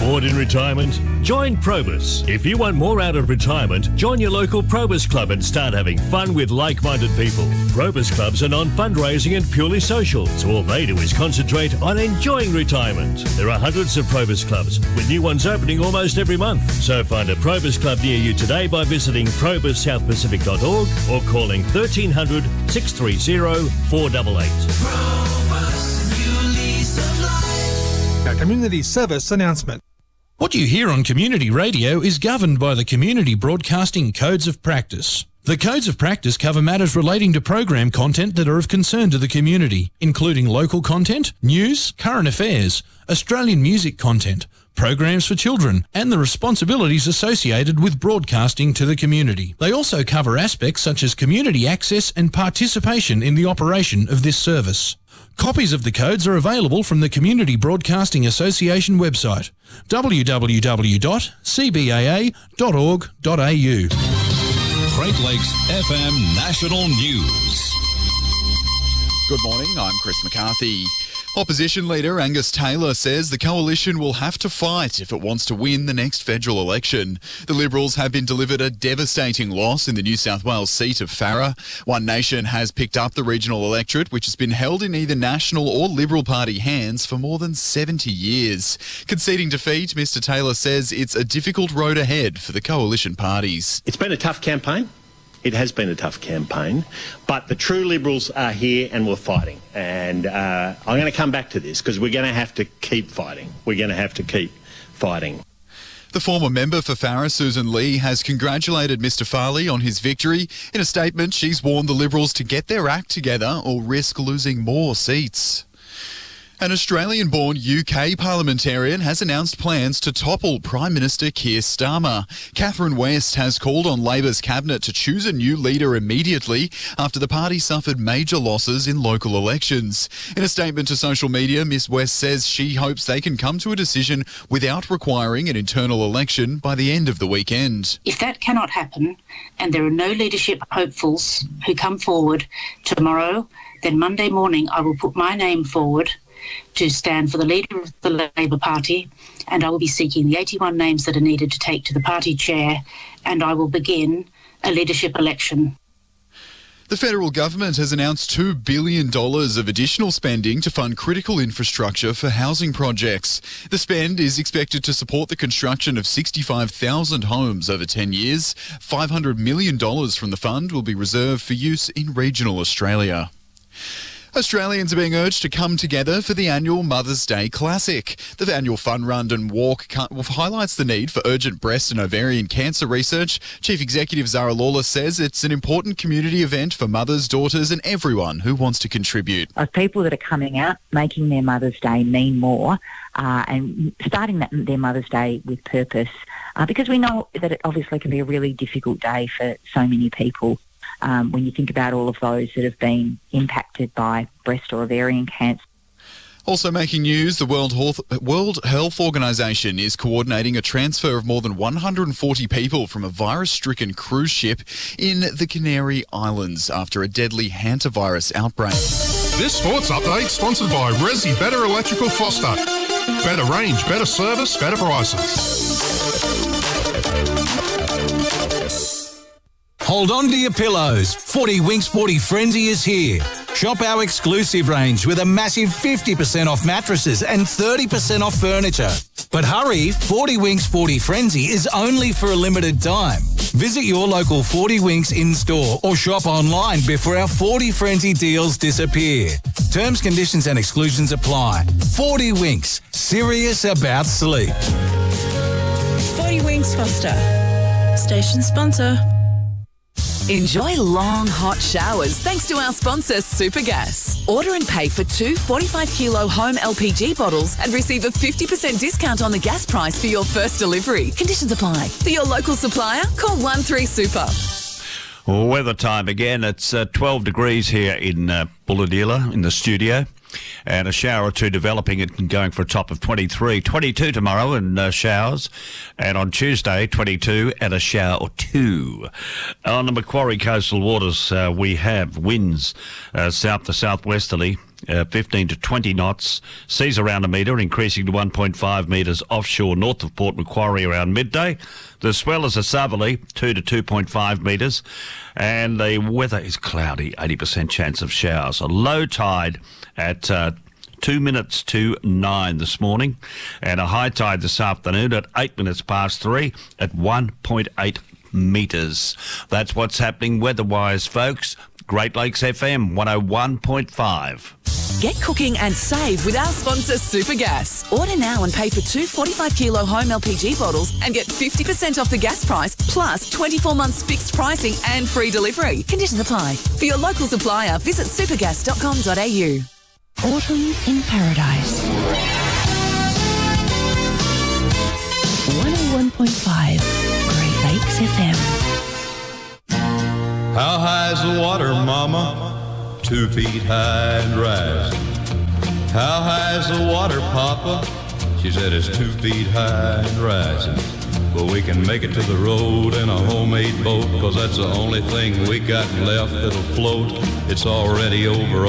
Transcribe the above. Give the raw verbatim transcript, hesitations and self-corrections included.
Bored in retirement? Join Probus. If you want more out of retirement, join your local Probus Club and start having fun with like-minded people. Probus Clubs are non-fundraising and purely social, so all they do is concentrate on enjoying retirement. There are hundreds of Probus Clubs, with new ones opening almost every month. So find a Probus Club near you today by visiting probus south pacific dot org or calling thirteen hundred, six three zero, four eight eight. Probus, new lease of life. A community service announcement. What you hear on community radio is governed by the Community Broadcasting Codes of Practice. The Codes of Practice cover matters relating to program content that are of concern to the community, including local content, news, current affairs, Australian music content, programs for children, and the responsibilities associated with broadcasting to the community. They also cover aspects such as community access and participation in the operation of this service. Copies of the codes are available from the Community Broadcasting Association website, w w w dot c b a a dot org dot a u. Great Lakes F M National News. Good morning, I'm Chris McCarthy. Opposition leader Angus Taylor says the coalition will have to fight if it wants to win the next federal election. The Liberals have been delivered a devastating loss in the New South Wales seat of Farrer. One Nation has picked up the regional electorate, which has been held in either National or Liberal Party hands for more than seventy years. Conceding defeat, Mr Taylor says it's a difficult road ahead for the coalition parties. It's been a tough campaign. It has been a tough campaign, but the true Liberals are here and we're fighting. And uh, I'm going to come back to this because we're going to have to keep fighting. We're going to have to keep fighting. The former member for Farrer, Susan Lee, has congratulated Mr Farley on his victory. In a statement, she's warned the Liberals to get their act together or risk losing more seats. An Australian-born U K parliamentarian has announced plans to topple Prime Minister Keir Starmer. Catherine West has called on Labor's cabinet to choose a new leader immediately after the party suffered major losses in local elections. In a statement to social media, Miss West says she hopes they can come to a decision without requiring an internal election by the end of the weekend. If that cannot happen and there are no leadership hopefuls who come forward tomorrow, then Monday morning I will put my name forward to stand for the leader of the Labor Party, and I will be seeking the eighty-one names that are needed to take to the party chair, and I will begin a leadership election. The federal government has announced two billion dollars of additional spending to fund critical infrastructure for housing projects. The spend is expected to support the construction of sixty-five thousand homes over ten years. five hundred million dollars from the fund will be reserved for use in regional Australia. Australians are being urged to come together for the annual Mother's Day Classic. The annual Fun Run and Walk highlights the need for urgent breast and ovarian cancer research. Chief Executive Zara Lawless says it's an important community event for mothers, daughters and everyone who wants to contribute. Of people that are coming out, making their Mother's Day mean more uh, and starting that, their Mother's Day with purpose, uh, because we know that it obviously can be a really difficult day for so many people. Um, when you think about all of those that have been impacted by breast or ovarian cancer. Also making news, the World Health, World Health Organization is coordinating a transfer of more than one hundred forty people from a virus-stricken cruise ship in the Canary Islands after a deadly hantavirus outbreak. This sports update sponsored by Resi Better Electrical Foster. Better range, better service, better prices. Hold on to your pillows. forty Winks Sporty Frenzy is here. Shop our exclusive range with a massive fifty percent off mattresses and thirty percent off furniture. But hurry, forty Winks Sporty Frenzy is only for a limited time. Visit your local forty Winks in-store or shop online before our forty Frenzy deals disappear. Terms, conditions and exclusions apply. forty Winks, serious about sleep. forty Winks Foster, station sponsor. Enjoy long, hot showers thanks to our sponsor, Supergas. Order and pay for two forty-five kilo home L P G bottles and receive a fifty percent discount on the gas price for your first delivery. Conditions apply. For your local supplier, call one three super. Weather time again. It's uh, twelve degrees here in uh, Bulahdelah in the studio. And a shower or two developing it and going for a top of twenty-three. twenty-two tomorrow and uh, showers. And on Tuesday, twenty-two and a shower or two. On the Macquarie coastal waters, uh, we have winds uh, south to southwesterly uh, fifteen to twenty knots. Seas around a metre, increasing to one point five metres offshore north of Port Macquarie around midday. The swell is a southerly, two to two point five metres. And the weather is cloudy, eighty percent chance of showers. A low tide at uh, two minutes to nine this morning. And a high tide this afternoon at eight minutes past three at one point eight metres. That's what's happening weather-wise, folks. Great Lakes F M one oh one point five. Get cooking and save with our sponsor Supergas. Order now and pay for two forty-five kilo home L P G bottles and get fifty percent off the gas price plus twenty-four months fixed pricing and free delivery. Conditions apply. For your local supplier, visit supergas dot com dot a u. Autumn in Paradise. one oh one point five Great Lakes F M. How high's the water, Mama? Two feet high and rising. How high's the water, Papa? She said it's two feet high and rising. But we can make it to the road in a homemade boat, 'cause that's the only thing we got left that'll float. It's already over